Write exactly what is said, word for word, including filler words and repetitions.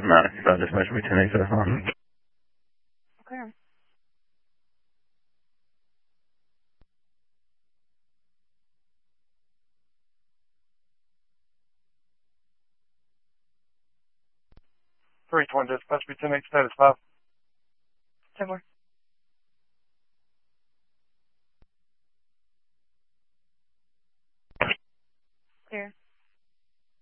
ninety-five dispatch will be ten eight seven. Okay. three twenty dispatch, be ten eight status five. ten more.